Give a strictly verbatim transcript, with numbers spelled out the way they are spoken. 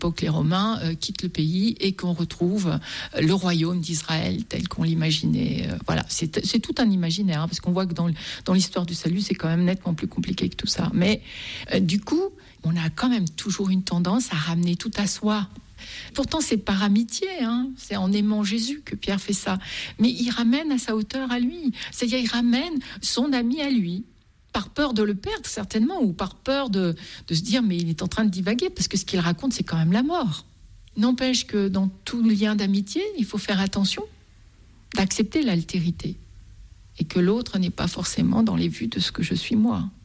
pour que les Romains euh, quittent le pays et qu'on retrouve euh, le royaume d'Israël tel qu'on l'imaginait. Euh, voilà, c'est, c'est tout un imaginaire, hein, parce qu'on voit que dans, dans l'histoire du salut, c'est quand même nettement plus compliqué que tout ça. Mais euh, du coup, on a quand même toujours une tendance à ramener tout à soi. Pourtant, c'est par amitié, hein. C'est en aimant Jésus que Pierre fait ça. Mais il ramène à sa hauteur à lui. C'est-à-dire, il ramène son ami à lui. Par peur de le perdre, certainement, ou par peur de, de se dire, mais il est en train de divaguer, parce que ce qu'il raconte, c'est quand même la mort. N'empêche que dans tout lien d'amitié, il faut faire attention d'accepter l'altérité, et que l'autre n'est pas forcément dans les vues de ce que je suis moi.